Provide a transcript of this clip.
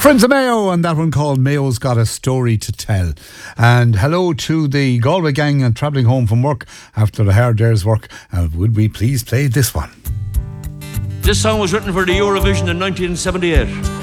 Friends of Mayo, and that one called Mayo's Got a Story to Tell. And hello to the Galway gang and travelling home from work after a hard day's work. And would we please play this one? This song was written for the Eurovision in 1978.